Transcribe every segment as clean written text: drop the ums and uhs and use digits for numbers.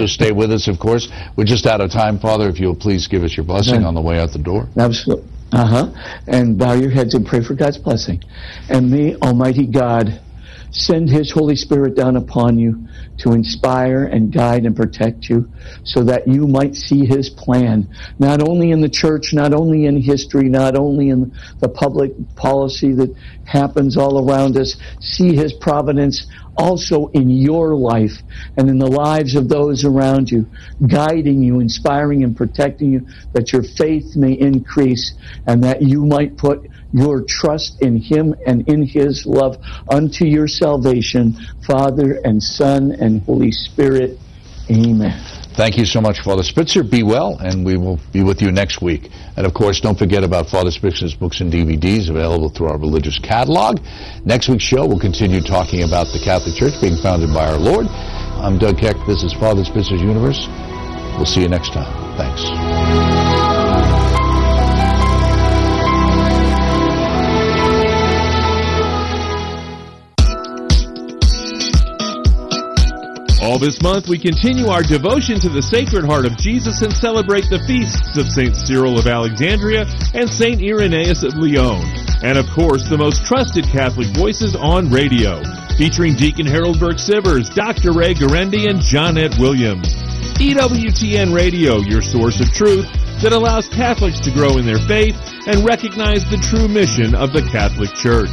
So stay with us, of course. We're just out of time, Father. If you'll please give us your blessing on the way out the door. Absolutely. And bow your heads and pray for God's blessing. And may Almighty God send His Holy Spirit down upon you to inspire and guide and protect you so that you might see His plan, not only in the church, not only in history, not only in the public policy that happens all around us. See His providence also in your life and in the lives of those around you, guiding you, inspiring and protecting you, that your faith may increase and that you might put your trust in Him and in His love unto your salvation, Father and Son and Holy Spirit. Amen. Thank you so much, Father Spitzer. Be well, and we will be with you next week. And, of course, don't forget about Father Spitzer's books and DVDs available through our religious catalog. Next week's show, we'll continue talking about the Catholic Church being founded by our Lord. I'm Doug Keck. This is Father Spitzer's Universe. We'll see you next time. Thanks. All this month, we continue our devotion to the Sacred Heart of Jesus and celebrate the feasts of St. Cyril of Alexandria and St. Irenaeus of Lyon. And, of course, the most trusted Catholic voices on radio, featuring Deacon Harold Burke-Sivers, Dr. Ray Guarendi, and Johnette Williams. EWTN Radio, your source of truth that allows Catholics to grow in their faith and recognize the true mission of the Catholic Church.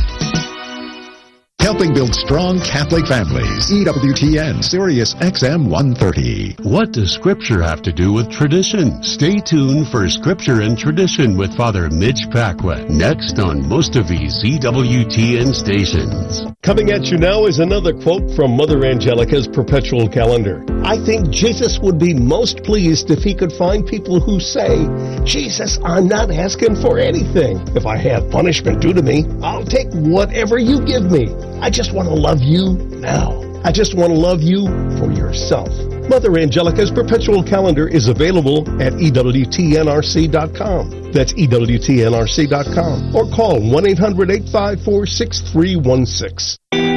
Helping build strong Catholic families. EWTN, Sirius XM 130. What does Scripture have to do with tradition? Stay tuned for Scripture and Tradition with Father Mitch Pacwa, next on most of these EWTN stations. Coming at you now is another quote from Mother Angelica's Perpetual Calendar. I think Jesus would be most pleased if He could find people who say, Jesus, I'm not asking for anything. If I have punishment due to me, I'll take whatever you give me. I just want to love you now. I just want to love you for yourself. Mother Angelica's Perpetual Calendar is available at EWTNRC.com. That's EWTNRC.com. Or call 1-800-854-6316.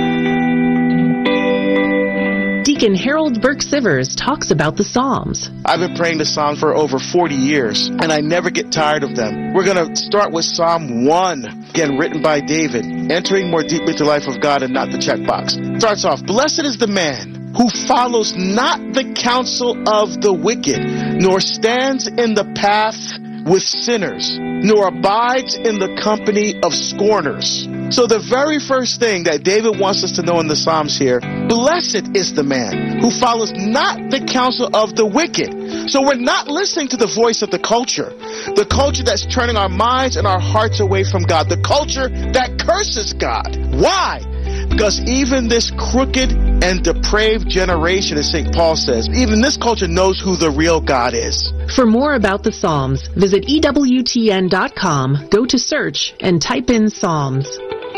Deacon Harold Burke-Sivers talks about the Psalms. I've been praying the Psalms for over 40 years, and I never get tired of them. We're going to start with Psalm 1, again written by David, entering more deeply into the life of God and not the checkbox. Starts off, blessed is the man who follows not the counsel of the wicked, nor stands in the path with sinners, nor abides in the company of scorners. So the very first thing that David wants us to know in the Psalms here, blessed is the man who follows not the counsel of the wicked. So we're not listening to the voice of the culture that's turning our minds and our hearts away from God, the culture that curses God. Why? Because even this crooked and depraved generation, as St. Paul says, even this culture knows who the real God is. For more about the Psalms, visit EWTN.com, go to search, and type in Psalms.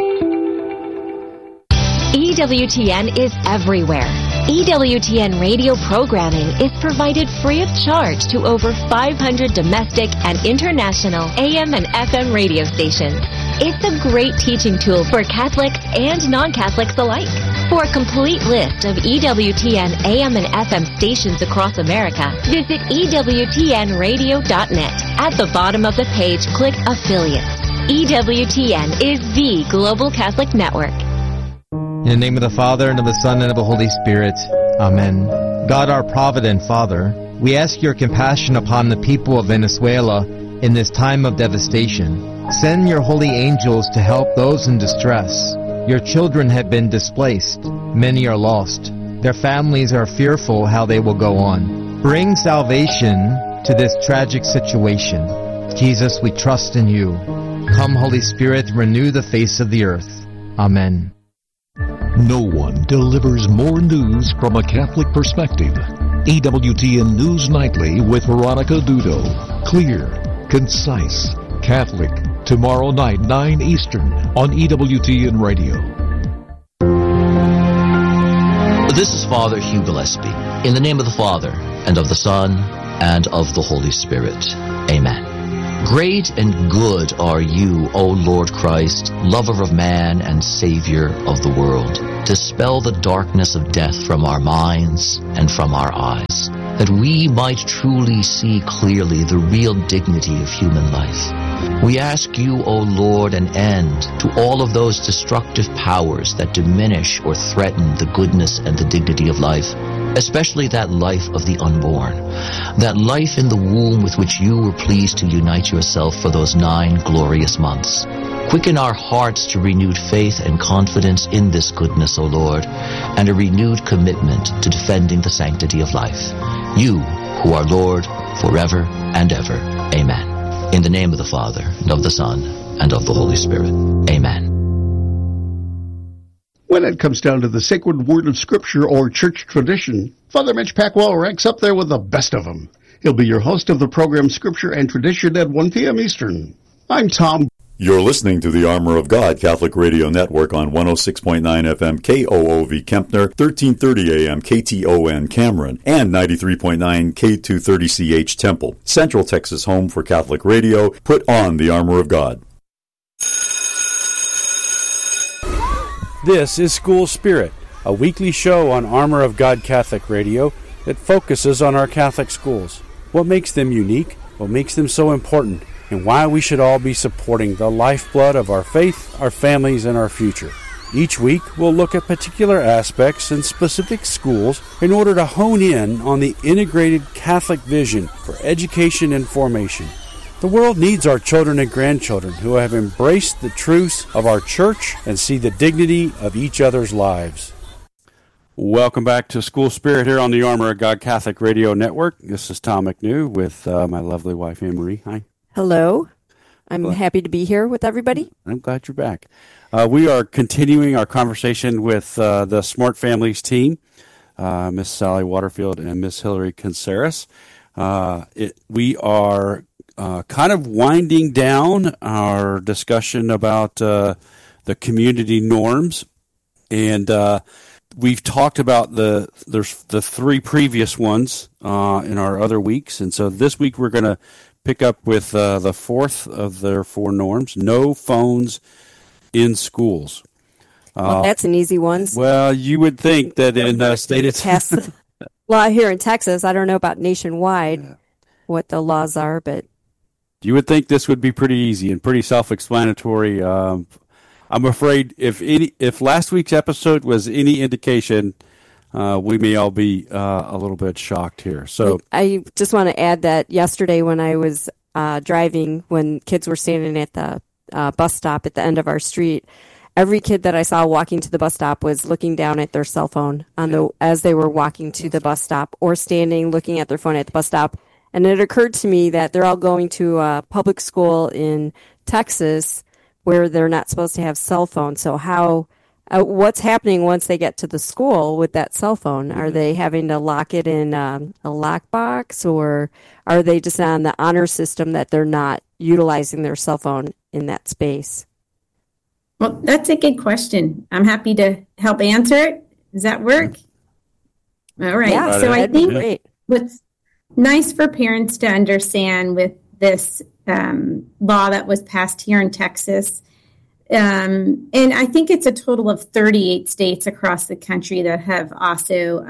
EWTN is everywhere. EWTN radio programming is provided free of charge to over 500 domestic and international AM and FM radio stations. It's a great teaching tool for Catholics and non-Catholics alike. For a complete list of EWTN AM and FM stations across America, visit EWTNradio.net. At the bottom of the page, click Affiliates. EWTN is the Global Catholic Network. In the name of the Father, and of the Son, and of the Holy Spirit. Amen. God, our provident Father, we ask your compassion upon the people of Venezuela in this time of devastation. Send your holy angels to help those in distress. Your children have been displaced. Many are lost. Their families are fearful how they will go on. Bring salvation to this tragic situation. Jesus, we trust in you. Come, Holy Spirit, renew the face of the earth. Amen. No one delivers more news from a Catholic perspective. EWTN News Nightly with Veronica Dudo. Clear, concise, Catholic. Tomorrow night, 9 Eastern on EWTN Radio. This is Father Hugh Gillespie. In the name of the Father, and of the Son, and of the Holy Spirit. Amen. Great and good are you, O Lord Christ, lover of man and Savior of the world. Dispel the darkness of death from our minds and from our eyes, that we might truly see clearly the real dignity of human life. We ask you, O Lord, an end to all of those destructive powers that diminish or threaten the goodness and the dignity of life, especially that life of the unborn, that life in the womb with which you were pleased to unite yourself for those 9 glorious months. Quicken our hearts to renewed faith and confidence in this goodness, O Lord, and a renewed commitment to defending the sanctity of life. You, who are Lord forever and ever. Amen. In the name of the Father, and of the Son, and of the Holy Spirit. Amen. When it comes down to the sacred word of Scripture or church tradition, Father Mitch Packwell ranks up there with the best of them. He'll be your host of the program Scripture and Tradition at 1 p.m. Eastern. I'm Tom. You're listening to the Armor of God Catholic Radio Network on 106.9 FM KOOV Kempner, 1330 AM KTON Cameron, and 93.9 K230CH Temple. Central Texas home for Catholic radio. Put on the Armor of God. This is School Spirit, a weekly show on Armor of God Catholic Radio that focuses on our Catholic schools. What makes them unique, what makes them so important, and why we should all be supporting the lifeblood of our faith, our families, and our future. Each week, we'll look at particular aspects in specific schools in order to hone in on the integrated Catholic vision for education and formation. The world needs our children and grandchildren who have embraced the truths of our church and see the dignity of each other's lives. Welcome back to School Spirit here on the Armor of God Catholic Radio Network. This is Tom McNew with my lovely wife, Anne Marie. Hi. Hello. I'm happy to be here with everybody. I'm glad you're back. We are continuing our conversation with the Smart Families team, Miss Sally Waterfield and Miss Hillary Conceris. We are kind of winding down our discussion about the community norms, and we've talked about the 3 previous ones in our other weeks, and so this week we're going to pick up with the 4th of their 4 norms: no phones in schools. Well, that's an easy one. Well, you would think that in the state of Texas, well, here in Texas, I don't know about nationwide what the laws are, but you would think this would be pretty easy and pretty self-explanatory. I'm afraid if last week's episode was any indication, we may all be a little bit shocked here. So I just want to add that yesterday when I was driving, when kids were standing at the bus stop at the end of our street, every kid that I saw walking to the bus stop was looking down at their cell phone as they were walking to the bus stop, or standing looking at their phone at the bus stop. And it occurred to me that they're all going to a public school in Texas where they're not supposed to have cell phones. So what's happening once they get to the school with that cell phone? Are they having to lock it in a lockbox, or are they just on the honor system that they're not utilizing their cell phone in that space? Well, that's a good question. I'm happy to help answer it. Does that work? All right. Yeah, so I think great. What's nice for parents to understand with this law that was passed here in Texas, and I think it's a total of 38 states across the country that have also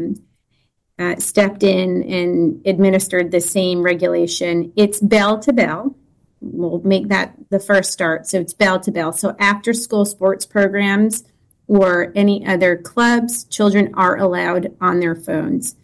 stepped in and administered the same regulation. It's bell to bell. We'll make that the first start. So it's bell to bell. So after school sports programs or any other clubs, children are allowed on their phones.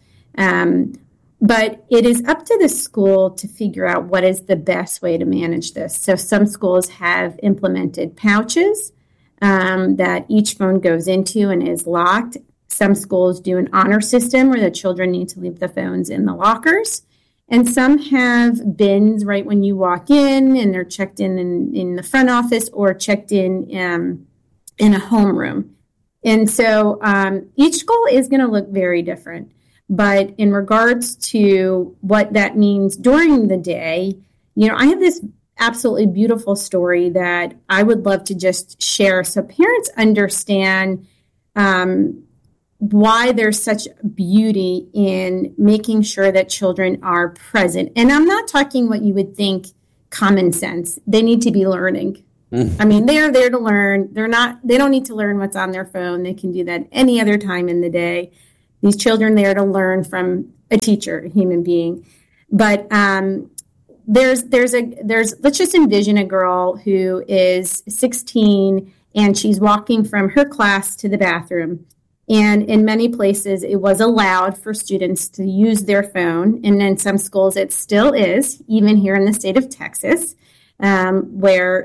But it is up to the school to figure out what is the best way to manage this. So some schools have implemented pouches that each phone goes into and is locked. Some schools do an honor system where the children need to leave the phones in the lockers. And some have bins right when you walk in, and they're checked in the front office or checked in a homeroom. And so each school is going to look very different. But in regards to what that means during the day, I have this absolutely beautiful story that I would love to just share so parents understand why there's such beauty in making sure that children are present. And I'm not talking what you would think common sense. They need to be learning. I mean, they're there to learn. They don't need to learn what's on their phone. They can do that any other time in the day. These children there to learn from a teacher, a human being. But let's just envision a girl who is 16 and she's walking from her class to the bathroom. And in many places, it was allowed for students to use their phone. And in some schools, it still is, even here in the state of Texas, where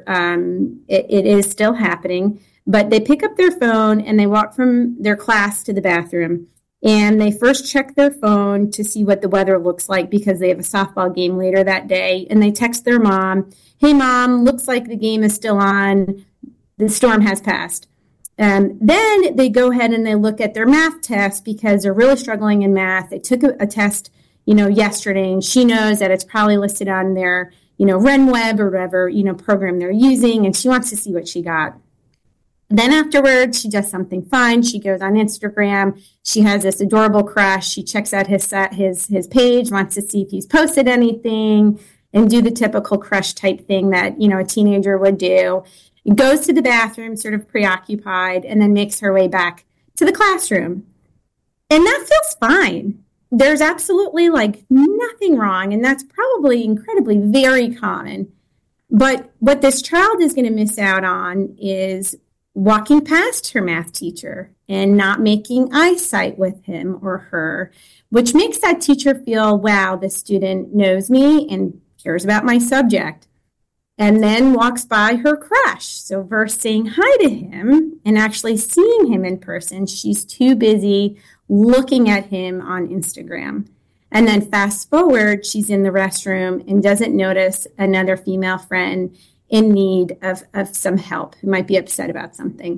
it is still happening. But they pick up their phone and they walk from their class to the bathroom. And they first check their phone to see what the weather looks like because they have a softball game later that day. And they text their mom, "Hey, Mom, looks like the game is still on. The storm has passed." Then they go ahead and they look at their math test because they're really struggling in math. They took a test, yesterday, and she knows that it's probably listed on their, RenWeb or whatever, program they're using, and she wants to see what she got. Then afterwards, she does something fun. She goes on Instagram. She has this adorable crush. She checks out his page, wants to see if he's posted anything, and do the typical crush type thing that, a teenager would do. Goes to the bathroom, sort of preoccupied, and then makes her way back to the classroom. And that feels fine. There's absolutely nothing wrong, and that's probably incredibly very common. But what this child is going to miss out on is walking past her math teacher and not making eye sight with him or her, which makes that teacher feel, wow, this student knows me and cares about my subject. And then walks by her crush. So versus saying hi to him and actually seeing him in person, she's too busy looking at him on Instagram. And then fast forward, she's in the restroom and doesn't notice another female friend in need of some help who might be upset about something.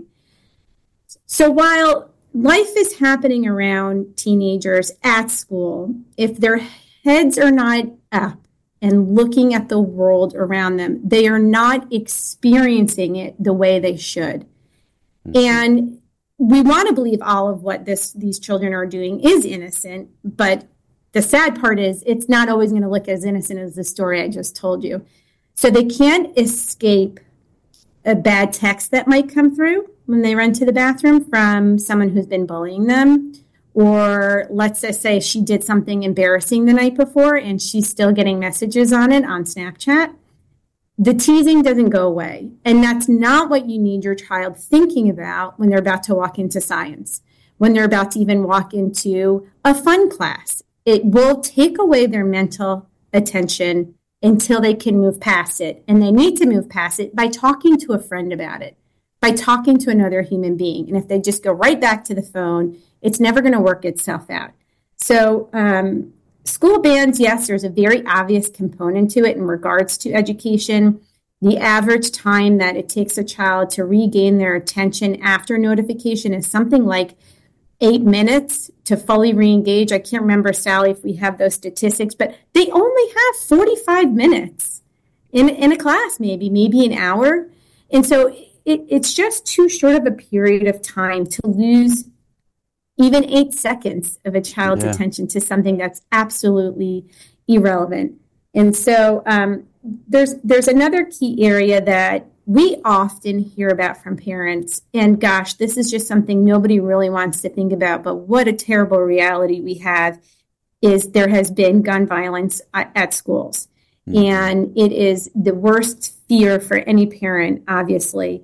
So while life is happening around teenagers at school, if their heads are not up and looking at the world around them, they are not experiencing it the way they should. And we want to believe all of what these children are doing is innocent, but the sad part is it's not always going to look as innocent as the story I just told you. So they can't escape a bad text that might come through when they run to the bathroom from someone who's been bullying them. Or let's just say she did something embarrassing the night before and she's still getting messages on it on Snapchat. The teasing doesn't go away. And that's not what you need your child thinking about when they're about to walk into science, when they're about to even walk into a fun class. It will take away their mental attention until they can move past it. And they need to move past it by talking to a friend about it, by talking to another human being. And if they just go right back to the phone, it's never going to work itself out. So school bans, yes, there's a very obvious component to it in regards to education. The average time that it takes a child to regain their attention after notification is something like 8 minutes to fully re-engage. I can't remember, Sally, if we have those statistics, but they only have 45 minutes in a class, maybe an hour. And so it's just too short of a period of time to lose even 8 seconds of a child's attention to something that's absolutely irrelevant. And so there's another key area that we often hear about from parents, and gosh, this is just something nobody really wants to think about, but what a terrible reality we have is there has been gun violence at schools. Mm-hmm. And it is the worst fear for any parent, obviously.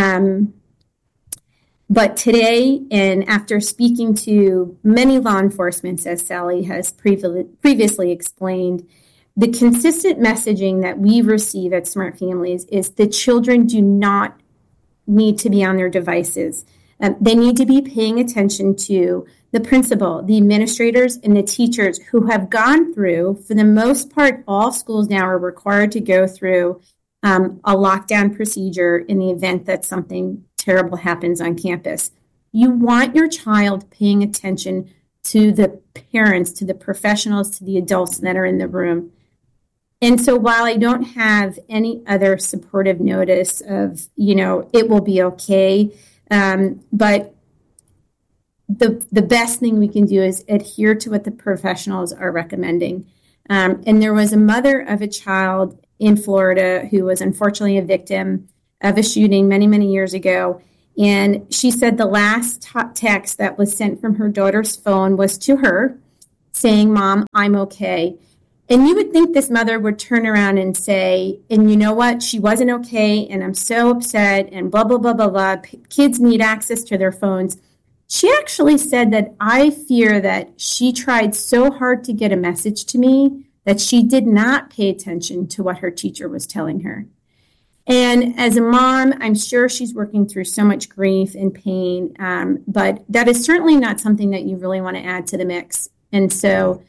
But today, and after speaking to many law enforcement, as Sally has previously explained, the consistent messaging that we receive at Smart Families is the children do not need to be on their devices. They need to be paying attention to the principal, the administrators, and the teachers who have gone through, for the most part, all schools now are required to go through a lockdown procedure in the event that something terrible happens on campus. You want your child paying attention to the parents, to the professionals, to the adults that are in the room. And so while I don't have any other supportive notice of, it will be okay, but the best thing we can do is adhere to what the professionals are recommending. And there was a mother of a child in Florida who was unfortunately a victim of a shooting many, many years ago. And she said the last text that was sent from her daughter's phone was to her saying, "Mom, I'm okay." And you would think this mother would turn around and say, "And you know what? She wasn't okay, and I'm so upset, and blah, blah, blah, blah, blah. Kids need access to their phones." She actually said that, "I fear that she tried so hard to get a message to me that she did not pay attention to what her teacher was telling her." And as a mom, I'm sure she's working through so much grief and pain, but that is certainly not something that you really want to add to the mix. And so,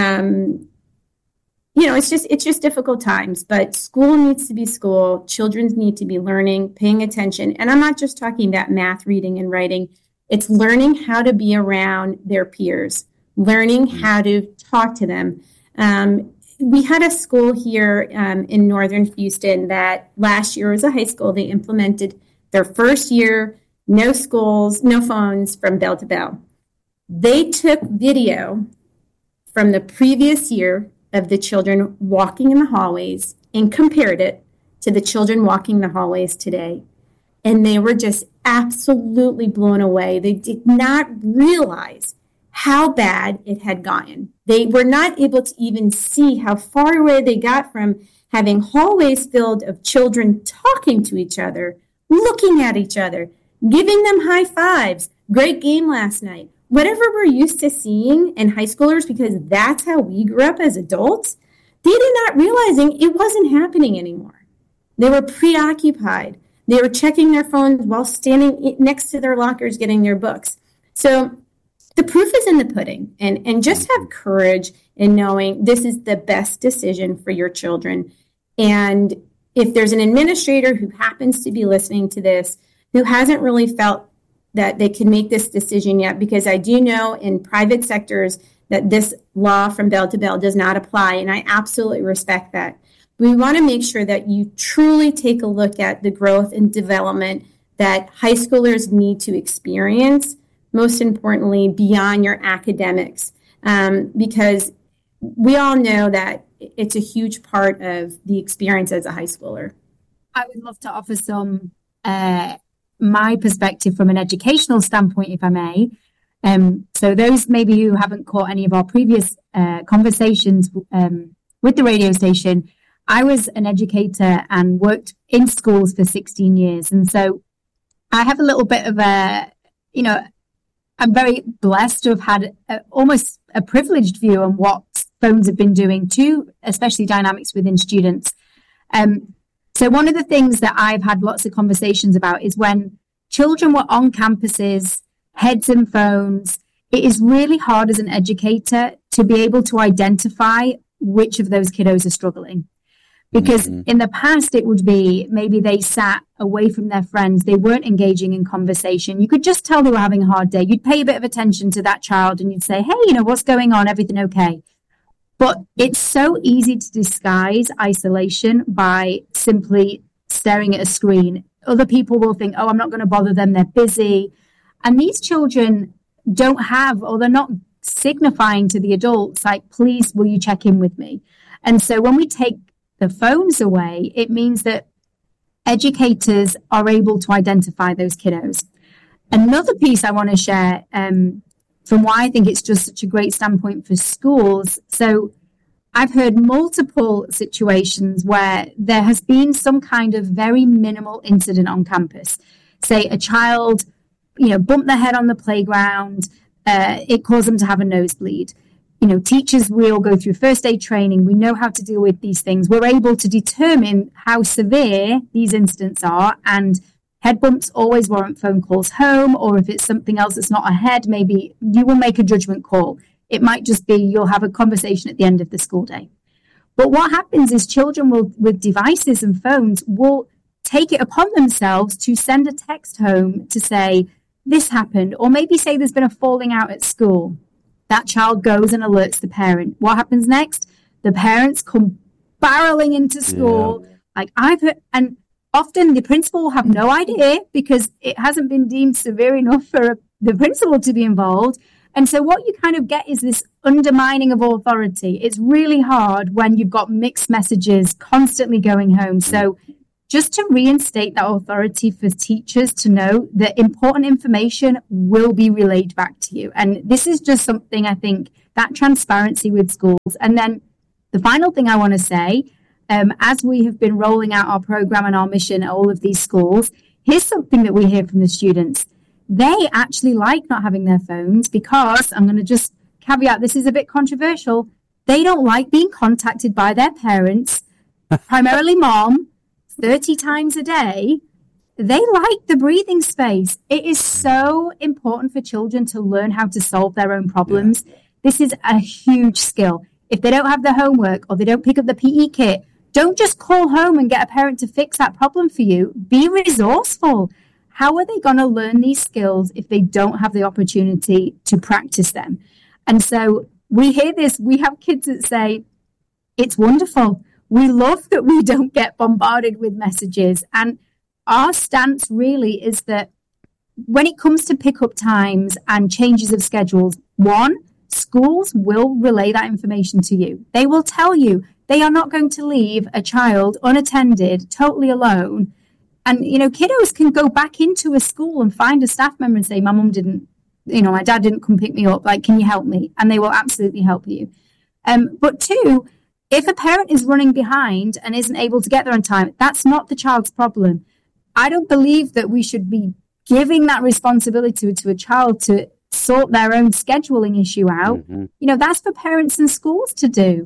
it's just difficult times, but school needs to be school. Children need to be learning, paying attention. And I'm not just talking about math, reading, and writing. It's learning how to be around their peers, learning how to talk to them. We had a school here in northern Houston that last year was a high school. They implemented their first year, no schools, no phones from bell to bell. They took video from the previous year of the children walking in the hallways and compared it to the children walking the hallways today. And they were just absolutely blown away. They did not realize how bad it had gotten. They were not able to even see how far away they got from having hallways filled of children talking to each other, looking at each other, giving them high fives. Great game last night. Whatever we're used to seeing in high schoolers, because that's how we grew up as adults, they did not realizing it wasn't happening anymore. They were preoccupied. They were checking their phones while standing next to their lockers getting their books. So the proof is in the pudding, and just have courage in knowing this is the best decision for your children. And if there's an administrator who happens to be listening to this, who hasn't really felt that they can make this decision yet, because I do know in private sectors that this law from bell to bell does not apply, and I absolutely respect that. We want to make sure that you truly take a look at the growth and development that high schoolers need to experience, most importantly, beyond your academics, because we all know that it's a huge part of the experience as a high schooler. I would love to offer some my perspective from an educational standpoint, if I may. So those maybe who haven't caught any of our previous conversations with the radio station, I was an educator and worked in schools for 16 years. And so I have a little bit of I'm very blessed to have had almost a privileged view on what phones have been doing to, especially dynamics within students. So one of the things that I've had lots of conversations about is when children were on campuses, heads in phones, it is really hard as an educator to be able to identify which of those kiddos are struggling. Because in the past, it would be maybe they sat away from their friends. They weren't engaging in conversation. You could just tell they were having a hard day. You'd pay a bit of attention to that child and you'd say, hey, what's going on? Everything okay? But it's so easy to disguise isolation by simply staring at a screen. Other people will think, I'm not going to bother them. They're busy. And these children don't have, or they're not signifying to the adults, like, please, will you check in with me? And so when we take the phones away, it means that educators are able to identify those kiddos. Another piece I want to share from why I think it's just such a great standpoint for schools. So I've heard multiple situations where there has been some kind of very minimal incident on campus. Say a child, bumped their head on the playground, it caused them to have a nosebleed. Teachers, we all go through first aid training. We know how to deal with these things. We're able to determine how severe these incidents are, and head bumps always warrant phone calls home, or if it's something else that's not a head, maybe you will make a judgment call. It might just be you'll have a conversation at the end of the school day. But what happens is children will, with devices and phones, will take it upon themselves to send a text home to say, this happened, or maybe say there's been a falling out at school. That child goes and alerts the parent. What happens next? The parents come barreling into school. Yeah. Like I've heard, and often the principal will have no idea because it hasn't been deemed severe enough for the principal to be involved. And so what you kind of get is this undermining of authority. It's really hard when you've got mixed messages constantly going home. So just to reinstate that authority for teachers to know that important information will be relayed back to you. And this is just something, I think, that transparency with schools. And then the final thing I want to say, as we have been rolling out our program and our mission at all of these schools, here's something that we hear from the students. They actually like not having their phones because, I'm going to just caveat, this is a bit controversial, they don't like being contacted by their parents, primarily mom, 30 times a day. They like the breathing space. It is so important for children to learn how to solve their own problems. Yeah. This is a huge skill. If they don't have the homework or they don't pick up the PE kit, don't just call home and get a parent to fix that problem for you. Be resourceful. How are they going to learn these skills if they don't have the opportunity to practice them? And so we hear this. We have kids that say, it's wonderful. We love that we don't get bombarded with messages. And our stance really is that when it comes to pickup times and changes of schedules, one, schools will relay that information to you. They will tell you they are not going to leave a child unattended, totally alone. And, you know, kiddos can go back into a school and find a staff member and say, my mum didn't, you know, my dad didn't come pick me up. Like, can you help me? And they will absolutely help you. But two, if a parent is running behind and isn't able to get there on time, that's not the child's problem. I don't believe that we should be giving that responsibility to a child to sort their own scheduling issue out. Mm-hmm. You know, that's for parents and schools to do.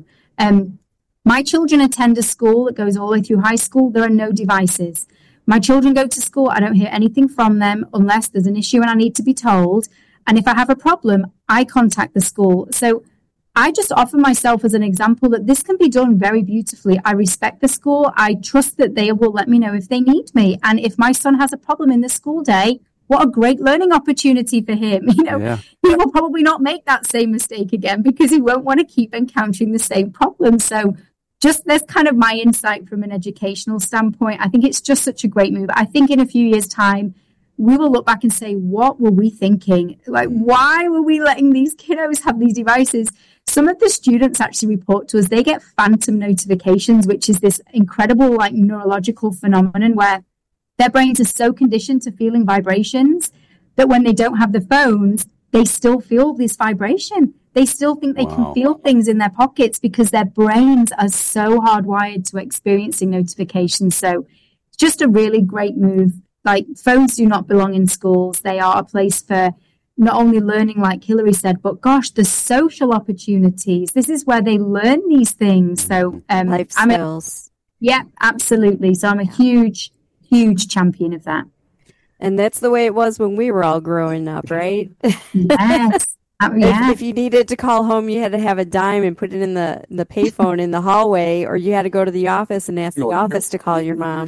My children attend a school that goes all the way through high school. There are no devices. My children go to school. I don't hear anything from them unless there's an issue and I need to be told. And if I have a problem, I contact the school. So I just offer myself as an example that this can be done very beautifully. I respect the school. I trust that they will let me know if they need me. And if my son has a problem in the school day, what a great learning opportunity for him. You know, He will probably not make that same mistake again because he won't want to keep encountering the same problem. So just that's kind of my insight from an educational standpoint. I think it's just such a great move. I think in a few years' time, we will look back and say, what were we thinking? Like, why were we letting these kiddos have these devices? Some of the students actually report to us, they get phantom notifications, which is this incredible, like, neurological phenomenon where their brains are so conditioned to feeling vibrations that when they don't have the phones, they still feel this vibration. They still think they can feel things in their pockets because their brains are so hardwired to experiencing notifications. So it's just a really great move. Like, phones do not belong in schools. They are a place for not only learning, like Hillary said, but gosh, the social opportunities. This is where they learn these things. So life skills. Yeah, absolutely. So I'm a huge champion of that. And that's the way it was when we were all growing up, right? Yes. If you needed to call home, you had to have a dime and put it in the payphone in the hallway, or you had to go to the office and ask the office to call your mom.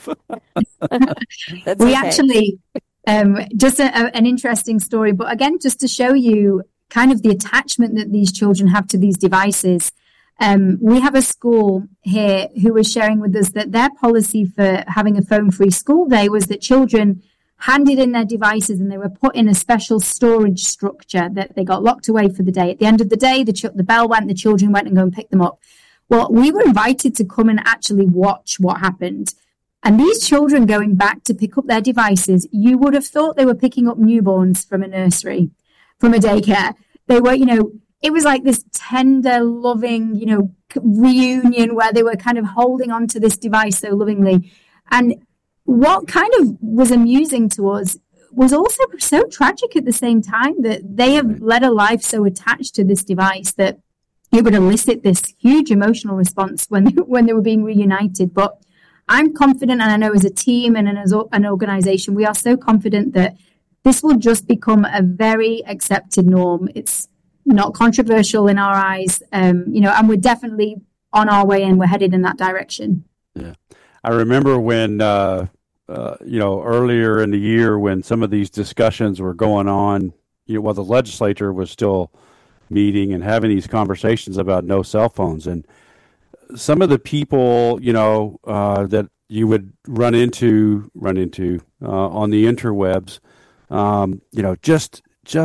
We actually, just an interesting story, but again, just to show you kind of the attachment that these children have to these devices. We have a school here who was sharing with us that their policy for having a phone-free school day was that children handed in their devices and they were put in a special storage structure that they got locked away for the day. At the end of the day, the bell went, the children went and go and picked them up. Well, we were invited to come and actually watch what happened. And these children going back to pick up their devices, you would have thought they were picking up newborns from a nursery, from a daycare. They were, you know, it was like this tender, loving, you know, reunion where they were kind of holding on to this device so lovingly. And what kind of was amusing to us was also so tragic at the same time, that they have led a life so attached to this device that it would elicit this huge emotional response when they were being reunited. But I'm confident, and I know as a team and as an organization, we are so confident that this will just become a very accepted norm. It's not controversial in our eyes, you know, and we're definitely on our way and we're headed in that direction. Yeah. I remember when, you know, earlier in the year when some of these discussions were going on, you know, while the legislature was still meeting and having these conversations about no cell phones. And some of the people, you know, that you would run into on the interwebs, you know, just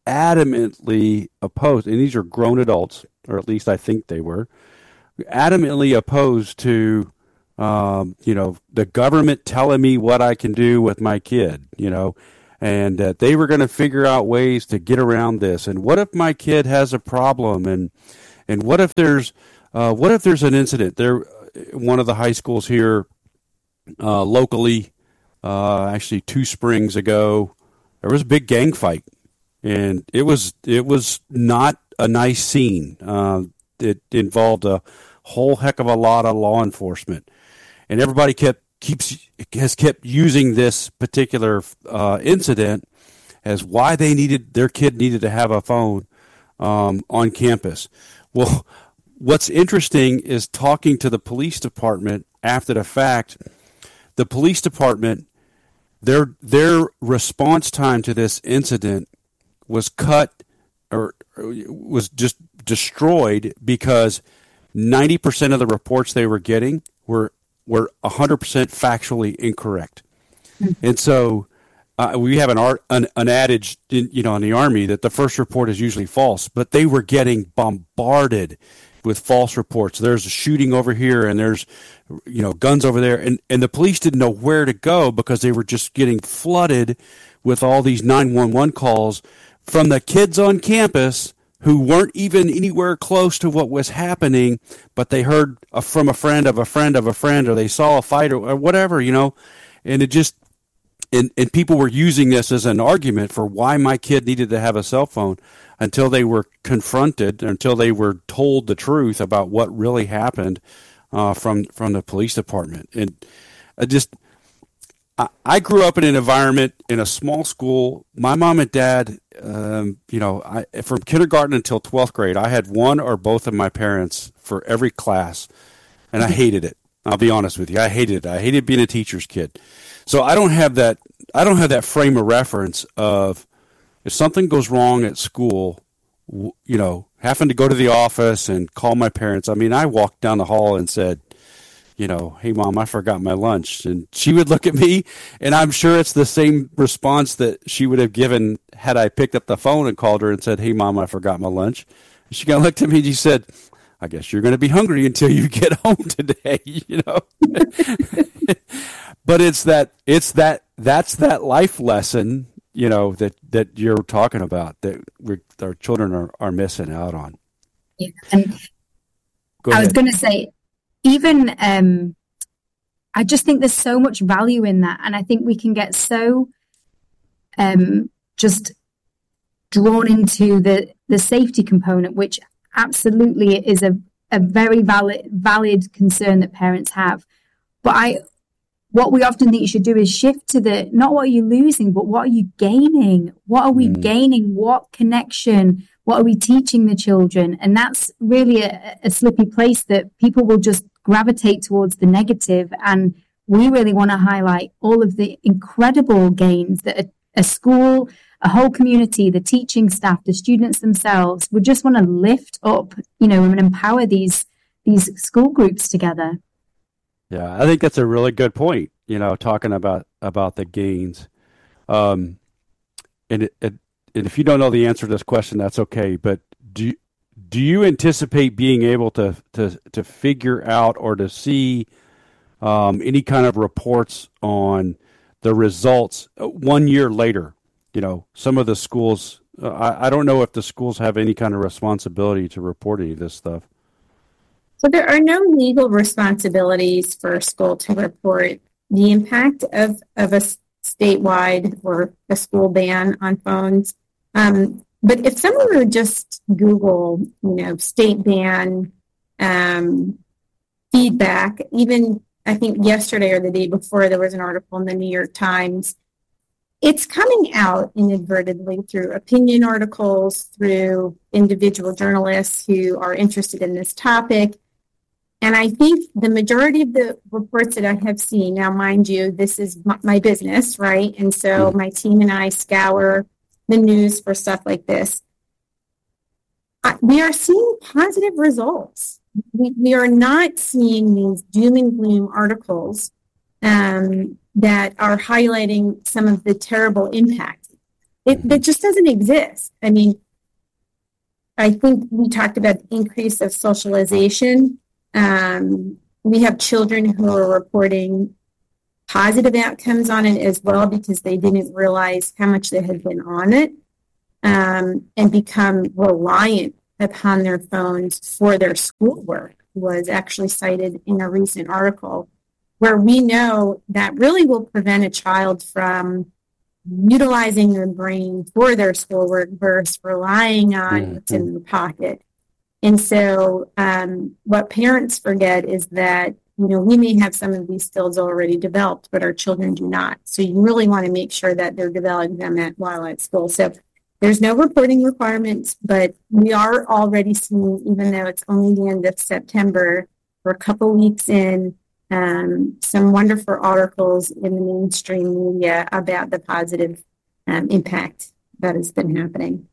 adamantly opposed, and these are grown adults, or at least I think they were, adamantly opposed to, the government telling me what I can do with my kid, and that they were going to figure out ways to get around this. And what if my kid has a problem? And what if there's an incident? There, one of the high schools here, locally, actually 2 springs ago, there was a big gang fight, and it was not a nice scene. It involved a whole heck of a lot of law enforcement, and everybody has kept using this particular incident as why their kid needed to have a phone on campus. Well, what's interesting is talking to the police department after the fact. The police department, their response time to this incident was cut or was just destroyed because 90% of the reports they were getting were 100% factually incorrect. Mm-hmm. And so we have an adage in the Army that the first report is usually false, but they were getting bombarded with false reports. There's a shooting over here and there's guns over there, and the police didn't know where to go because they were just getting flooded with all these 911 calls from the kids on campus who weren't even anywhere close to what was happening, but they heard from a friend of a friend of a friend, or they saw a fight or whatever, and it just, and people were using this as an argument for why my kid needed to have a cell phone until they were confronted, until they were told the truth about what really happened from the police department. And I grew up in an environment in a small school. My mom and dad, from kindergarten until 12th grade, I had one or both of my parents for every class, and I hated it. I'll be honest with you. I hated it. I hated being a teacher's kid. So I don't have that frame of reference of if something goes wrong at school, having to go to the office and call my parents. I mean, I walked down the hall and said, hey, Mom, I forgot my lunch. And she would look at me, and I'm sure it's the same response that she would have given had I picked up the phone and called her and said, hey, Mom, I forgot my lunch. And she kind of looked at me and she said, I guess you're going to be hungry until you get home today, But that's that life lesson, that you're talking about that our children are missing out on. Yeah. And I was going to say, even I just think there's so much value in that, and I think we can get so just drawn into the safety component, which absolutely is a very valid concern that parents have. But what we often think you should do is shift to not what are you losing, but what are you gaining? What are we gaining? What connection? What are we teaching the children? And that's really a slippy place that people will just gravitate towards the negative. And we really want to highlight all of the incredible gains that a school, a whole community, the teaching staff, the students themselves, we just want to lift up, and empower these school groups together. Yeah, I think that's a really good point, talking about the gains. And if you don't know the answer to this question, that's okay. But do you anticipate being able to figure out or to see any kind of reports on the results 1 year later? Some of the schools, I don't know if the schools have any kind of responsibility to report any of this stuff. So there are no legal responsibilities for a school to report the impact of a statewide or a school ban on phones. But if someone were to just Google, state ban feedback, even I think yesterday or the day before, there was an article in the New York Times. It's coming out inadvertently through opinion articles, through individual journalists who are interested in this topic. And I think the majority of the reports that I have seen, now mind you, this is my business, right? And so my team and I scour the news for stuff like this. We are seeing positive results. We are not seeing these doom and gloom articles that are highlighting some of the terrible impact. That just doesn't exist. I mean, I think we talked about the increase of socialization. We have children who are reporting positive outcomes on it as well because they didn't realize how much they had been on it, and become reliant upon their phones for their schoolwork. Was actually cited in a recent article where we know that really will prevent a child from utilizing their brain for their schoolwork versus relying on what's in their pocket. And so what parents forget is that, we may have some of these skills already developed, but our children do not. So you really want to make sure that they're developing them while at school. So there's no reporting requirements, but we are already seeing, even though it's only the end of September, we're a couple weeks in, some wonderful articles in the mainstream media about the positive impact that has been happening.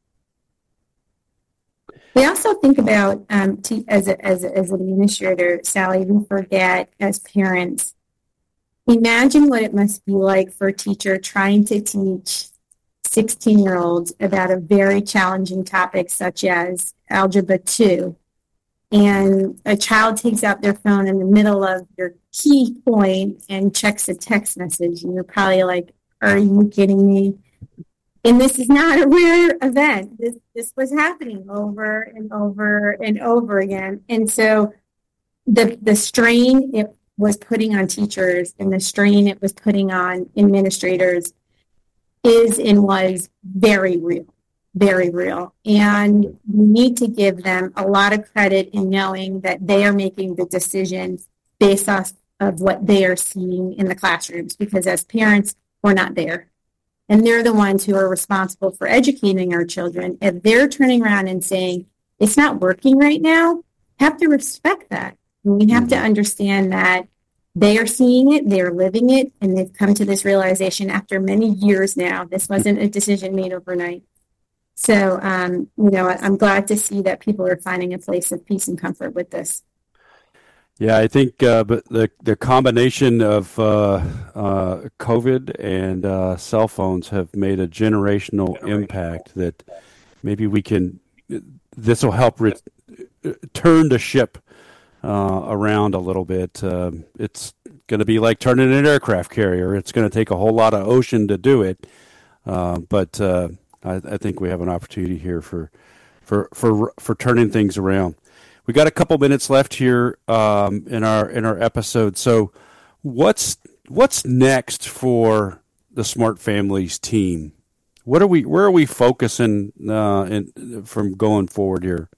We also think about, as an administrator, Sally, we forget as parents, imagine what it must be like for a teacher trying to teach 16-year-olds about a very challenging topic such as Algebra 2. And a child takes out their phone in the middle of your key point and checks a text message. And you're probably like, are you kidding me? And this is not a rare event. This was happening over and over and over again. And so the strain it was putting on teachers and the strain it was putting on administrators is and was very real. Very real. And we need to give them a lot of credit in knowing that they are making the decisions based off of what they are seeing in the classrooms, because as parents, we're not there. And they're the ones who are responsible for educating our children. If they're turning around and saying, it's not working right now, have to respect that. And we have to understand that they are seeing it, they're living it, and they've come to this realization after many years now. This wasn't a decision made overnight. So, I'm glad to see that people are finding a place of peace and comfort with this. Yeah, I think but the combination of COVID and cell phones have made a generational impact that maybe this will help turn the ship around a little bit. It's going to be like turning an aircraft carrier. It's going to take a whole lot of ocean to do it, but I think we have an opportunity here for turning things around. We got a couple minutes left here in our episode. So, what's next for the Smart Families team? Where are we focusing from going forward here?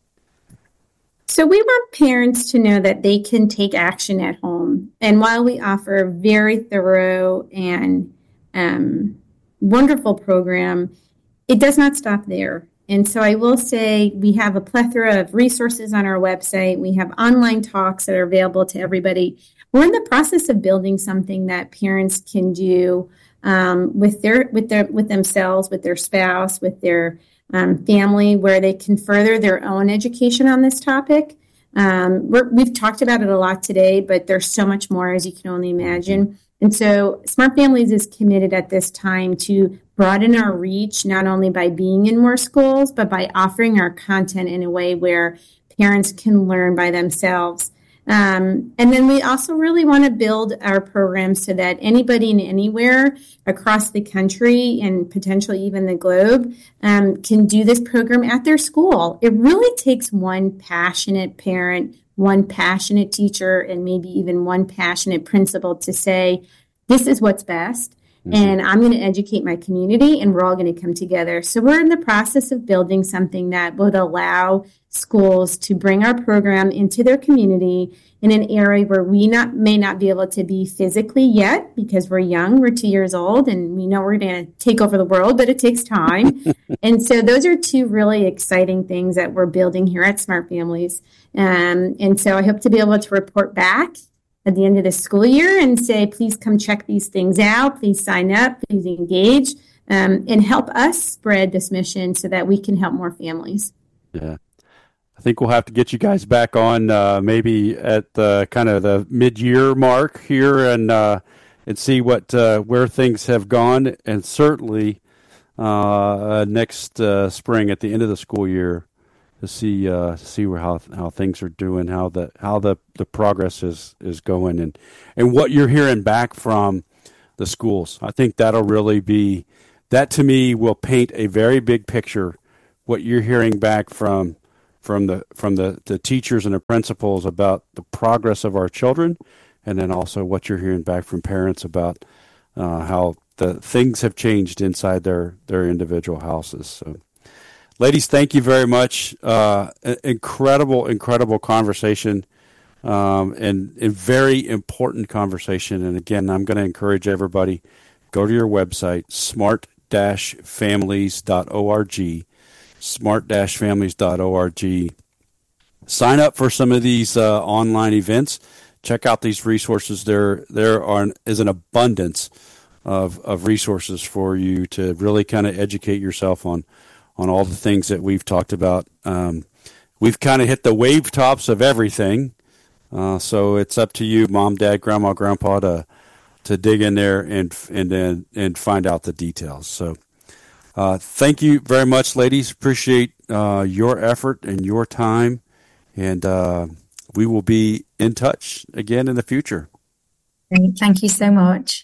So we want parents to know that they can take action at home. And while we offer a very thorough and wonderful program, it does not stop there. And so I will say we have a plethora of resources on our website. We have online talks that are available to everybody. We're in the process of building something that parents can do with themselves, with their spouse, with their family, where they can further their own education on this topic. We've talked about it a lot today, but there's so much more, as you can only imagine. And so Smart Families is committed at this time to broaden our reach, not only by being in more schools, but by offering our content in a way where parents can learn by themselves. And then we also really want to build our programs so that anybody and anywhere across the country and potentially even the globe can do this program at their school. It really takes one passionate parent, one passionate teacher, and maybe even one passionate principal to say, this is what's best. And I'm going to educate my community, and we're all going to come together. So we're in the process of building something that would allow schools to bring our program into their community in an area where we may not be able to be physically yet, because we're young, we're 2 years old, and we know we're going to take over the world, but it takes time. And so those are two really exciting things that we're building here at Smart Families. And so I hope to be able to report back at the end of the school year and say, please come check these things out, please sign up, please engage, and help us spread this mission so that we can help more families. Yeah. I think we'll have to get you guys back on maybe at the kind of the mid-year mark here and see what where things have gone. And certainly next spring at the end of the school year to see how things are doing, how the progress is going, and what you're hearing back from the schools. I think that'll really be, that to me will paint a very big picture. What you're hearing back from the teachers and the principals about the progress of our children, and then also what you're hearing back from parents about how the things have changed inside their individual houses. So, ladies, thank you very much. Incredible conversation, and a very important conversation. And again, I'm going to encourage everybody, go to your website, smart-families.org, smart-families.org. Sign up for some of these online events. Check out these resources. There is an abundance of resources for you to really kind of educate yourself on all the things that we've talked about. We've kind of hit the wave tops of everything. So it's up to you, Mom, Dad, Grandma, Grandpa, to dig in there and find out the details. So thank you very much, ladies. Appreciate your effort and your time. And we will be in touch again in the future. Great. Thank you so much.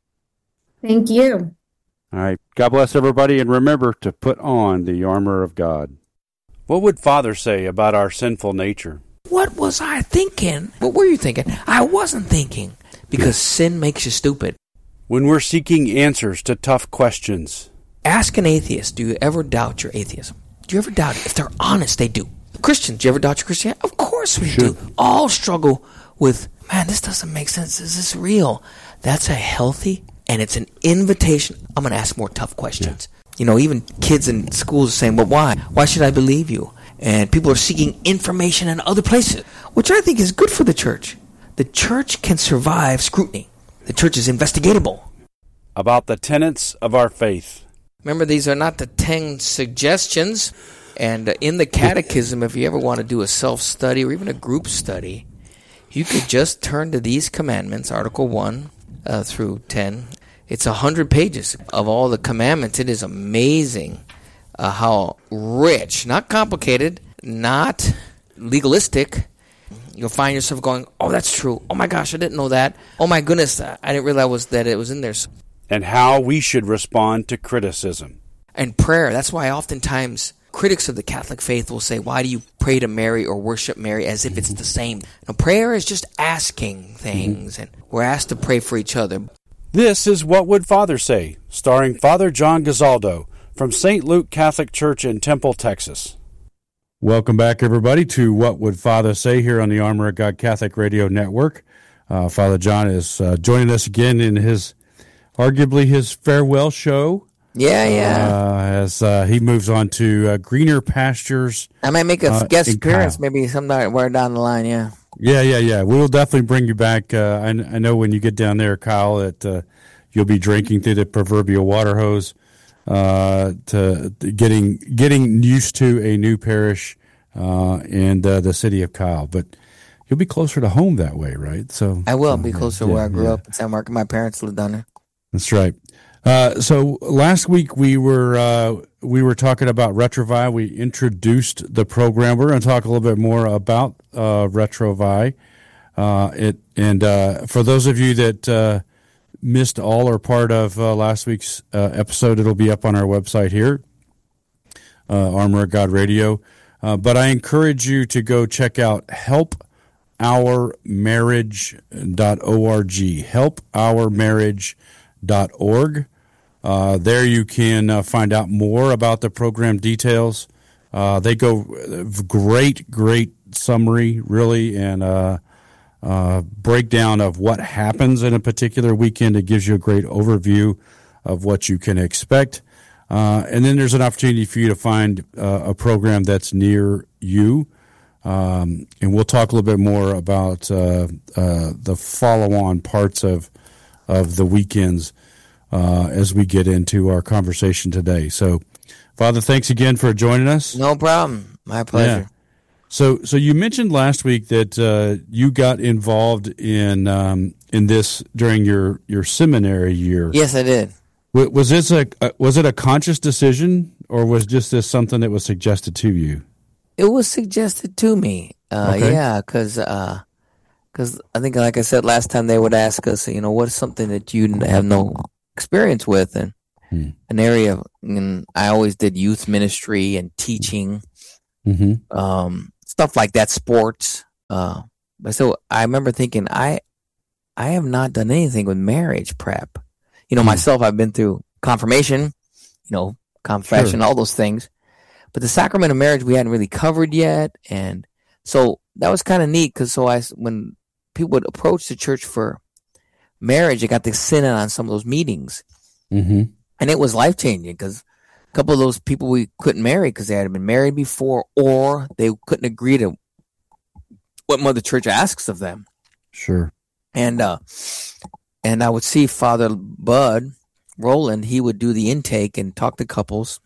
Thank you. All right. God bless everybody, and remember to put on the armor of God. What would Father say about our sinful nature? What was I thinking? What were you thinking? I wasn't thinking, because sin makes you stupid. When we're seeking answers to tough questions. Ask an atheist, do you ever doubt your atheism? Do you ever doubt it? If they're honest, they do. Christians, do you ever doubt your Christianity? Of course we do. All struggle with, man, this doesn't make sense. Is this real? That's a healthy, and it's an invitation. I'm going to ask more tough questions. Yeah. You know, even kids in schools are saying, well, why? Why should I believe you? And people are seeking information in other places, which I think is good for the church. The church can survive scrutiny. The church is investigatable. About the tenets of our faith. Remember, these are not the 10 suggestions. And in the catechism, if you ever want to do a self-study or even a group study, you could just turn to these commandments, Article 1 through 10. It's 100 pages of all the commandments. It is amazing how rich, not complicated, not legalistic. You'll find yourself going, oh, that's true. Oh, my gosh, I didn't know that. Oh, my goodness, I didn't realize that it was in there. And how we should respond to criticism. And prayer. That's why oftentimes critics of the Catholic faith will say, why do you pray to Mary or worship Mary as if it's the same? Now, prayer is just asking things, and we're asked to pray for each other. This is What Would Father Say, starring Father John Gazaldo from St. Luke Catholic Church in Temple, Texas. Welcome back, everybody, to What Would Father Say here on the Armor of God Catholic Radio Network. Father John is joining us again in arguably his farewell show. As he moves on to greener pastures. I might make a guest appearance maybe somewhere down the line, Yeah. We'll definitely bring you back. I know when you get down there, Kyle, that you'll be drinking through the proverbial water hose to getting used to a new parish and the city of Kyle. But you'll be closer to home that way, right? So I will be closer to where I grew up in San Marcos. My parents lived down there. That's right. So last week we were talking about Retrovi. We introduced the program. We're going to talk a little bit more about Retrovi. For those of you that missed all or part of last week's episode, it'll be up on our website here, Armor of God Radio. But I encourage you to go check out helpourmarriage.org. helpourmarriage.org. There you can find out more about the program details. They go great summary, really, and breakdown of what happens in a particular weekend. It gives you a great overview of what you can expect. And then there's an opportunity for you to find a program that's near you. And we'll talk a little bit more about the follow-on parts of the weekends as we get into our conversation today. So, Father, thanks again for joining us. No problem. My pleasure. Yeah. So you mentioned last week that you got involved in this during your seminary year. Yes, I did. Was it a conscious decision, or was just this something that was suggested to you? It was suggested to me. Okay. Yeah, because I think, like I said last time, they would ask us, what is something that you have no experience with, and an area. And I always did youth ministry and teaching, stuff like that, sports. So I remember thinking, I have not done anything with marriage prep. Myself, I've been through confirmation, confession, all those things. But the sacrament of marriage we hadn't really covered yet. And so that was kind of neat because when people would approach the church for marriage, I got to sit in on some of those meetings. And it was life-changing because a couple of those people we couldn't marry because they had been married before, or they couldn't agree to what Mother Church asks of them. Sure. And I would see Father Bud Rowland. He would do the intake and talk to couples.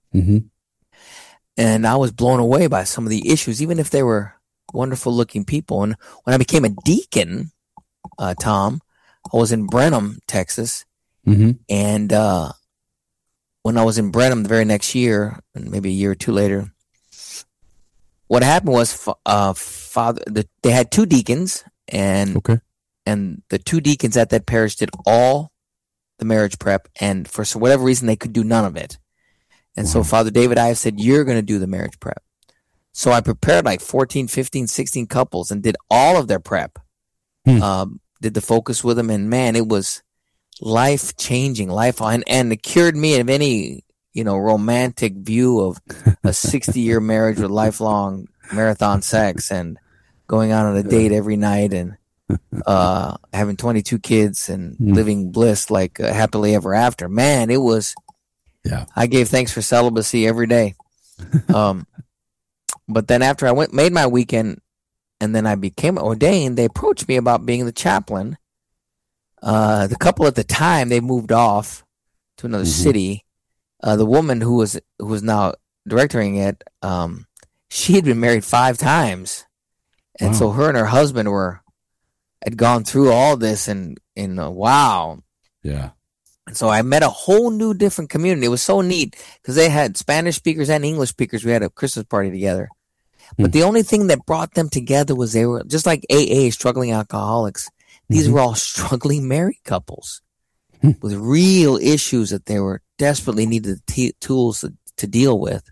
And I was blown away by some of the issues, even if they were wonderful looking people. And when I became a deacon, Tom, I was in Brenham, Texas. And when I was in Brenham the very next year, and maybe a year or two later, what happened was they had two deacons, and the two deacons at that parish did all the marriage prep, and for whatever reason they could do none of it. And so Father David Ives said, you're going to do the marriage prep. So I prepared like 14, 15, 16 couples and did all of their prep. Did the focus with them, and man, it was life-changing, and it cured me of any, romantic view of a 60-year marriage with lifelong marathon sex and going out on a date every night and having 22 kids and living bliss like happily ever after. Man, it was. Yeah. I gave thanks for celibacy every day. But then after I made my weekend, and then I became ordained, they approached me about being the chaplain. The couple at the time, they moved off to another city. The woman who was now directing it, she had been married 5 times, and so her and her husband had gone through all this, and wow, yeah. And so I met a whole new different community. It was so neat because they had Spanish speakers and English speakers. We had a Christmas party together. But the only thing that brought them together was they were just like AA, struggling alcoholics. These were all struggling married couples with real issues that they were desperately needed tools to deal with.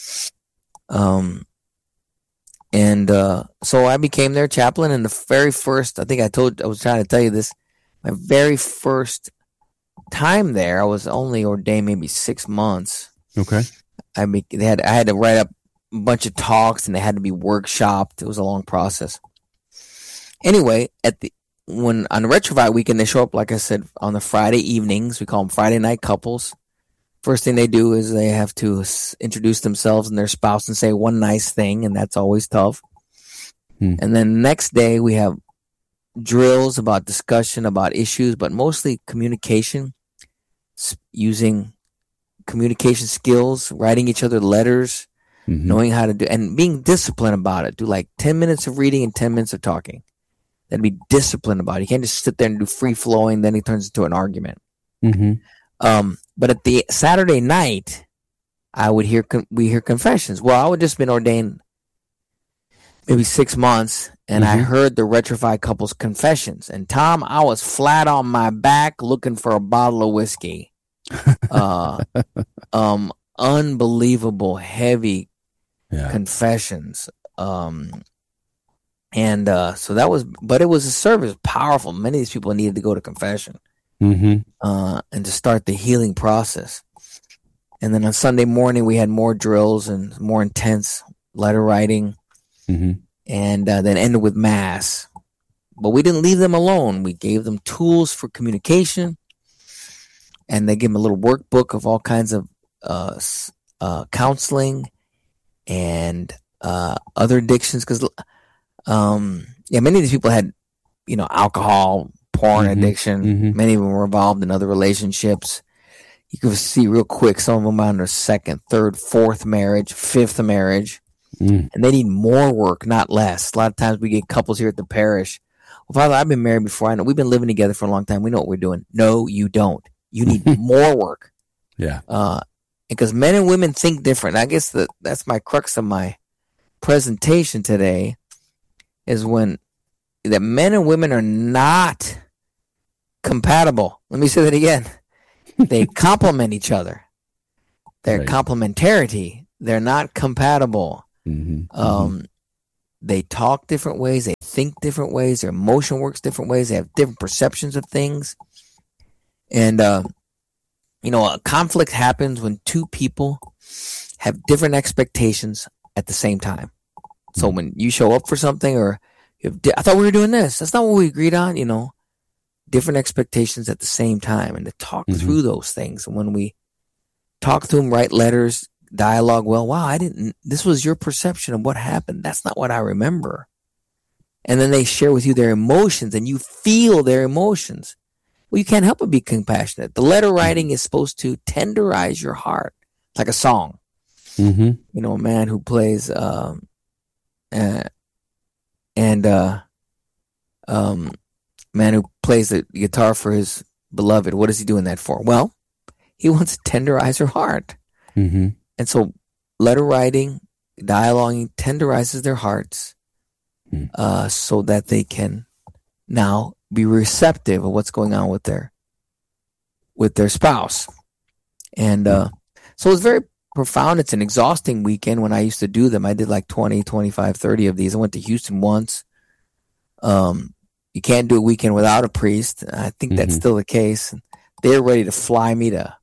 So I became their chaplain. And the very first, I was trying to tell you this, my very first time there, I was only ordained maybe 6 months. Okay. I had to write up a bunch of talks, and they had to be workshopped. It was a long process. Anyway, on the Retrovite weekend, they show up, like I said, on the Friday evenings. We call them Friday night couples. First thing they do is they have to introduce themselves and their spouse and say one nice thing, and that's always tough. And then the next day we have drills about discussion about issues, but mostly communication, using communication skills, writing each other letters, knowing how to do, and being disciplined about it. Do like 10 minutes of reading and 10 minutes of talking. Then be disciplined about it. You can't just sit there and do free flowing, then it turns into an argument. But at the Saturday night, we hear confessions. Well, I would just been ordained maybe 6 months, and I heard the Retrofied couples confessions. And Tom, I was flat on my back looking for a bottle of whiskey. Unbelievable heavy confessions. So that was, but it was a service, powerful. Many of these people needed to go to confession, and to start the healing process. And then on Sunday morning, we had more drills and more intense letter writing, and then ended with Mass. But we didn't leave them alone. We gave them tools for communication, and they gave them a little workbook of all kinds of counseling and other addictions. Because many of these people had, alcohol, porn addiction. Many of them were involved in other relationships. You can see real quick, some of them on their second, third, fourth marriage, fifth marriage. And they need more work, not less. A lot of times we get couples here at the parish. Well, Father, I've been married before. I know we've been living together for a long time. We know what we're doing. No, you don't. You need more work. Yeah. Because men and women think different. I guess that's my crux of my presentation today, is when that men and women are not compatible. Let me say that again. They complement each other. They're complementarity. They're not compatible. They talk different ways. They think different ways. Their emotion works different ways. They have different perceptions of things. And, a conflict happens when two people have different expectations at the same time. So when you show up for something, or I thought we were doing this. That's not what we agreed on, different expectations at the same time, and to talk through those things. And when we talk through them, write letters, dialogue, this was your perception of what happened. That's not what I remember. And then they share with you their emotions, and you feel their emotions. Well, you can't help but be compassionate. The letter writing is supposed to tenderize your heart, like a song. A man who plays, man who plays the guitar for his beloved. What is he doing that for? Well, he wants to tenderize her heart. And so letter writing, dialoguing tenderizes their hearts so that they can now be receptive of what's going on with their spouse. And so it's very profound. It's an exhausting weekend. When I used to do them, I did like 20, 25, 30 of these. I went to Houston once. You can't do a weekend without a priest. I think that's still the case. They're ready to fly me to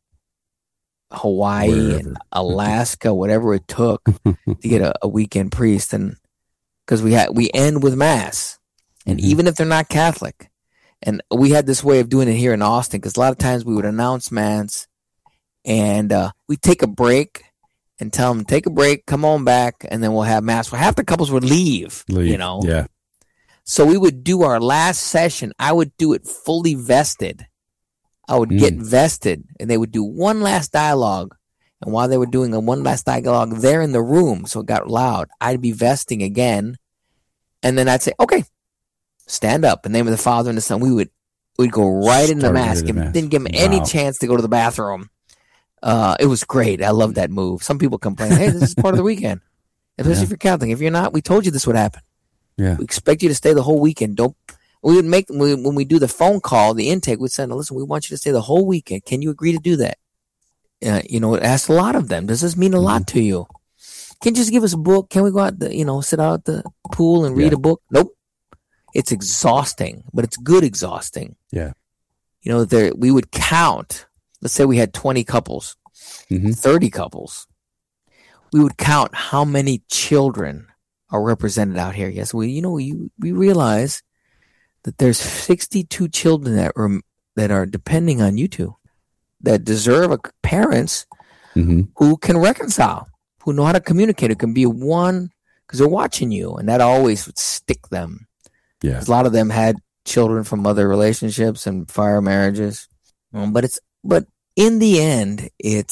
Hawaii and Alaska, whatever it took to get a weekend priest. And because we end with Mass, and even if they're not Catholic, and we had this way of doing it here in Austin, because a lot of times we would announce Mass, and we take a break and tell them, take a break, come on back, and then we'll have Mass. Well, half the couples would leave. Yeah. So we would do our last session. I would do it fully vested. I would get vested, and they would do one last dialogue. And while they were doing the one last dialogue, they're in the room, so it got loud. I'd be vesting again, and then I'd say, okay, stand up. In the name of the Father and the Son. We'd go right into the Mass. Didn't give them any chance to go to the bathroom. It was great. I love that move. Some people complain, hey, this is part of the weekend. Especially if you're Catholic. If you're not, we told you this would happen. Yeah. We expect you to stay the whole weekend. When we do the phone call, the intake, we'd say, listen, we want you to stay the whole weekend. Can you agree to do that? It asks a lot of them. Does this mean a lot to you? Can you just give us a book? Can we go out, sit out at the pool and read a book? Nope. It's exhausting, but it's good exhausting. Yeah. We would count. Let's say we had 20 couples, 30 couples. We would count how many children are represented out here. Yes, we realize that there's 62 children that are depending on you two, that deserve parents who can reconcile, who know how to communicate. It can be one because they're watching you, and that always would stick them. Yeah, a lot of them had children from other relationships and prior marriages, but in the end,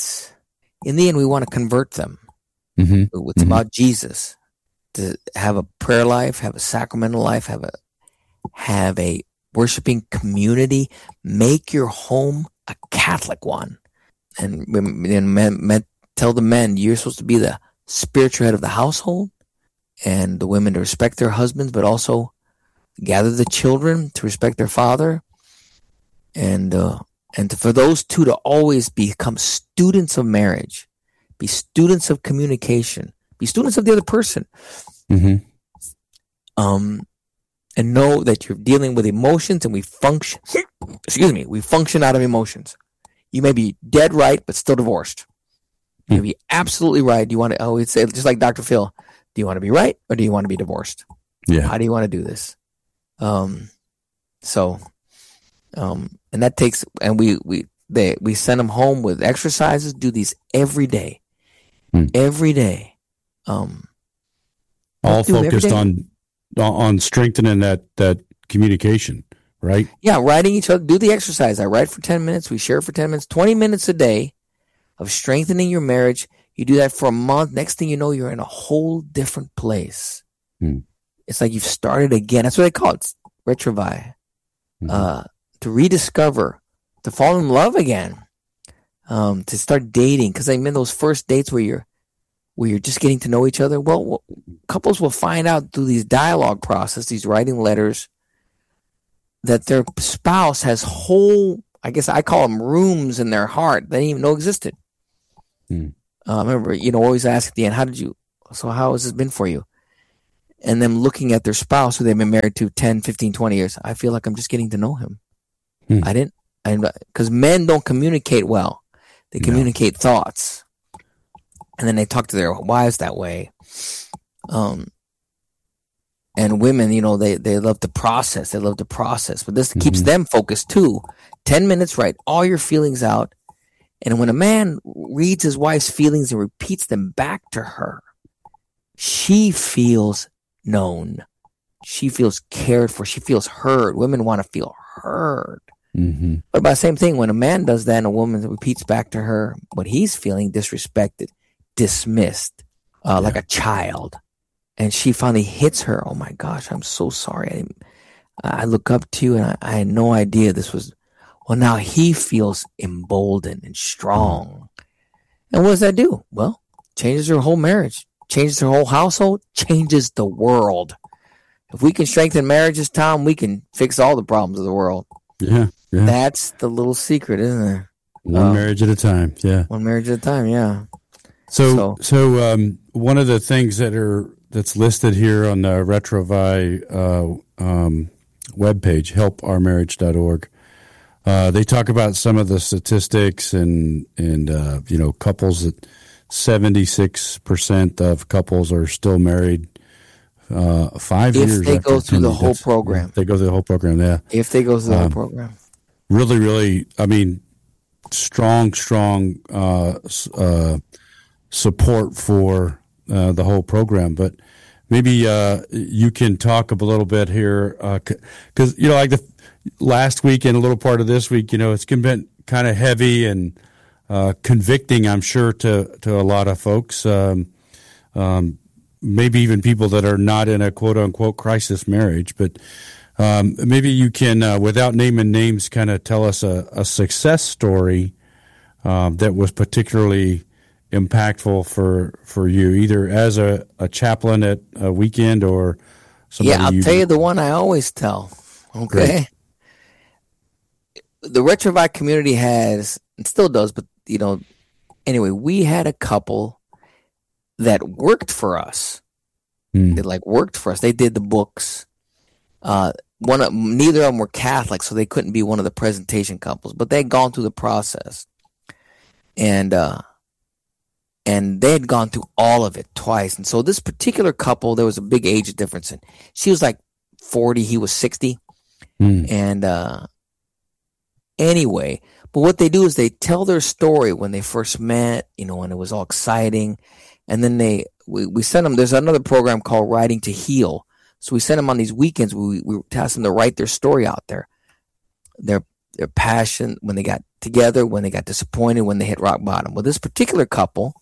we want to convert them. It's about Jesus. To have a prayer life, have a sacramental life, have a worshiping community. Make your home a Catholic one, and tell the men you're supposed to be the spiritual head of the household, and the women to respect their husbands, but also gather the children to respect their father, and for those two to always become students of marriage, be students of communication, be students of the other person, and know that you're dealing with emotions, and we function out of emotions. You may be dead right, but still divorced. You may be absolutely right. Do you want to, I always say, just like Dr. Phil, do you want to be right or do you want to be divorced? Yeah. How do you want to do this? And that takes, and we send them home with exercises, do these every day. Every day. All focused on strengthening that communication, right? Yeah, writing each other. Do the exercise. I write for 10 minutes. We share for 10 minutes. 20 minutes a day of strengthening your marriage. You do that for a month. Next thing you know, you're in a whole different place. It's like you've started again. That's what they call it. It's retrouvaille. To rediscover to fall in love again, to start dating. Because those first dates where you're just getting to know each other. Well, couples will find out through these dialogue process, these writing letters, that their spouse has whole, I guess I call them rooms in their heart they didn't even know existed. I remember, always ask at the end, how has this been for you? And them looking at their spouse who they've been married to 10, 15, 20 years. I feel like I'm just getting to know him. Because men don't communicate well. They communicate thoughts. And then they talk to their wives that way. And women, they love to process. They love to process. But this keeps them focused too. 10 minutes, write all your feelings out. And when a man reads his wife's feelings and repeats them back to her, she feels known. She feels cared for. She feels heard. Women want to feel heard. But by the same thing, when a man does that and a woman repeats back to her what he's feeling, disrespected, dismissed, like a child, and she finally hits her, oh my gosh, I'm so sorry. I look up to you and I had no idea this was, well, now he feels emboldened and strong. And what does that do? Well, changes her whole marriage, changes her whole household, changes the world. If we can strengthen marriages, Tom, we can fix all the problems of the world. Yeah. That's the little secret, isn't there? One marriage at a time. Yeah. One marriage at a time. Yeah. So one of the things that's listed here on the Retrovi webpage, helpourmarriage.org, they talk about some of the statistics and couples that 76% of couples are still married 5 years if they go through the whole program. If they go through the whole program, yeah. If they go through the whole program. Really, really, strong support for the whole program. But maybe you can talk a little bit here, because, like the last week and a little part of this week, it's been kind of heavy and convicting, I'm sure, to a lot of folks. Maybe even people that are not in a quote-unquote crisis marriage. But maybe you can, without naming names, kind of tell us a success story that was particularly impactful for you, either as a chaplain at a weekend or somebody. Yeah, I'll tell you the one I always tell. Okay. Great. The Retrovi community has, and still does, but, anyway, we had a couple that worked for us. They worked for us. They did the books. Neither of them were Catholic, so they couldn't be one of the presentation couples, but they had gone through the process. And they had gone through all of it twice. And so this particular couple, there was a big age difference. And she was like 40, he was 60. And anyway, but what they do is they tell their story when they first met, and it was all exciting. And then we sent them, there's another program called Writing to Heal. So we sent them on these weekends. We asked them to write their story out there. Their passion, when they got together, when they got disappointed, when they hit rock bottom. Well, this particular couple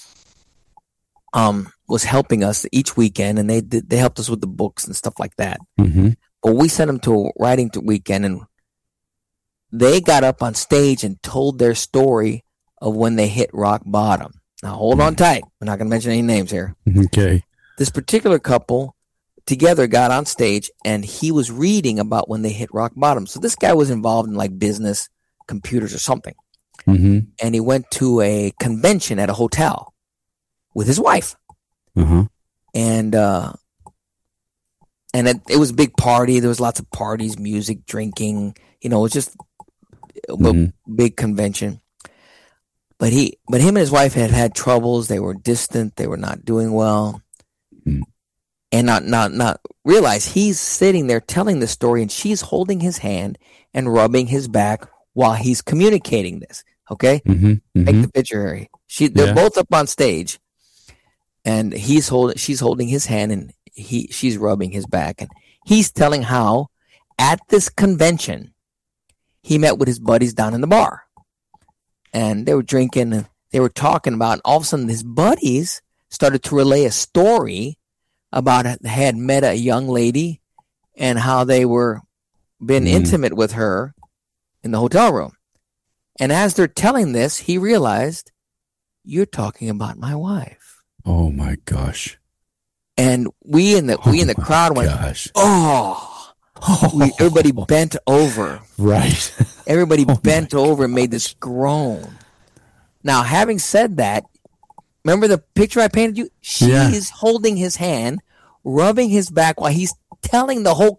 was helping us each weekend, and they helped us with the books and stuff like that. But we sent them to a writing weekend, and they got up on stage and told their story of when they hit rock bottom. Now, hold on tight. We're not going to mention any names here. Okay. This particular couple together got on stage, and he was reading about when they hit rock bottom. So this guy was involved in business, computers or something. And he went to a convention at a hotel with his wife. And it was a big party. There was lots of parties, music, drinking. It was just a big convention. But him and his wife had troubles. They were distant. They were not doing well. And not realize he's sitting there telling the story, and she's holding his hand and rubbing his back while he's communicating this. Okay? Make the picture. They're both up on stage, and she's holding his hand, and she's rubbing his back, and he's telling how at this convention he met with his buddies down in the bar. And they were drinking, and they were talking about, and all of a sudden his buddies started to relay a story about they had met a young lady and how they were been intimate with her in the hotel room. And as they're telling this, he realized, you're talking about my wife. Oh my gosh. And we in the crowd went, everybody bent over. Right. Everybody bent over and made this groan. Now, having said that, remember the picture I painted you? She is holding his hand, rubbing his back while he's telling the whole